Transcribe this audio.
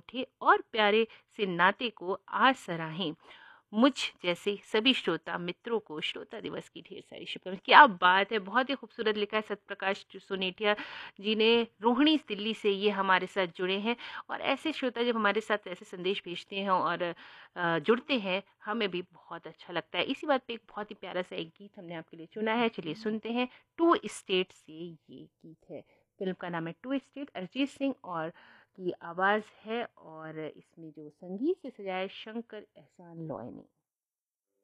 मीठे और प्यारे से नाते को आज सराहें। मुझ जैसे सभी श्रोता मित्रों को श्रोता दिवस की ढेर सारी शुभकामनाएं। क्या बात है, बहुत ही खूबसूरत लिखा है सत्यप्रकाश सोनेटिया जी ने। रोहिणी दिल्ली से ये हमारे साथ जुड़े हैं, और ऐसे श्रोता जब हमारे साथ ऐसे संदेश भेजते हैं और जुड़ते हैं, हमें भी बहुत अच्छा लगता है। इसी बात पे एक बहुत ही प्यारा सा एक गीत हमने आपके लिए चुना है, चलिए सुनते हैं। टू स्टेट से ये गीत है, फिल्म का नाम है टू स्टेट, अरिजीत सिंह और की आवाज़ है, और इसमें जो संगीत से सजाया शंकर एहसान लॉय ने।